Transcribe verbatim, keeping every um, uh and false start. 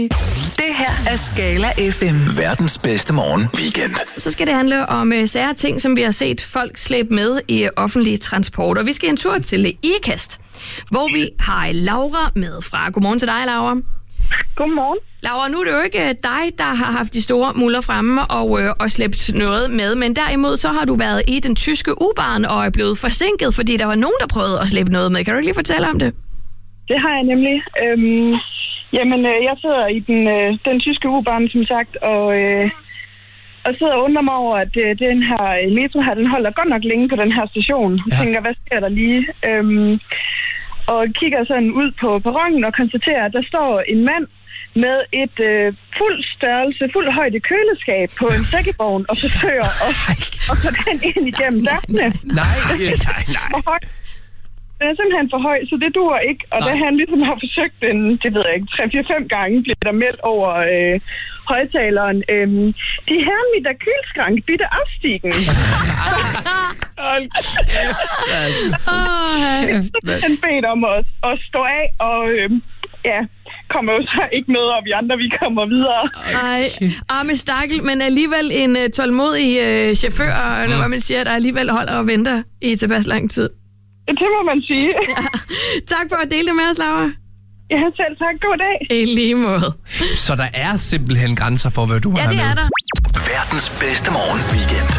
Det her er Skala F M. Verdens bedste morgen weekend. Så skal det handle om uh, sære ting, som vi har set folk slæbe med i uh, offentlige transporter. Vi skal en tur til Ikast, hvor vi har Laura med fra. Godmorgen til dig, Laura. Godmorgen. Laura, nu er det jo ikke dig, der har haft de store muller fremme og, øh, og slæbt noget med, men derimod så har du været i den tyske U-Bahn og er blevet forsinket, fordi der var nogen, der prøvede at slæbe noget med. Kan du ikke lige fortælle om det? Det har jeg nemlig. Øhm, jamen, øh, jeg sidder i den, øh, den tyske U-Bahn, som sagt, og, øh, og sidder og undrer mig over, at øh, den her metro her, den holder godt nok længe på den her station. Jeg tænker, hvad sker der lige? Øhm, og kigger sådan ud på perronen og konstaterer, at der står en mand med et øh, fuld størrelse, fuld højde køleskab på en sækkevogn og forsøger at, at få den ind igennem dørene. Nej, nej, nej. Den er simpelthen for høj, så det duer ikke. Og da han ligesom har forsøgt den, det ved jeg ikke, tre fire fem gange, bliver der meldt over øh, højtaleren. Øhm, de her mit der køleskrank, bitte afstigen. Han bedt om at, at stå af, og øh, ja, kommer jo så ikke med op i andre, vi kommer videre. Ej, arme stakkel, men alligevel en uh, tålmodig uh, chauffør, mm. eller hvad man siger, der alligevel holder og venter i tilpas lang tid. Det må man sige. Ja. Tak for at dele det med os, Laura. Ja, selv tak. God dag. I lige måde. Så der er simpelthen grænser for, hvad du ja, har med. Ja, det er der. Verdens bedste morgen weekend.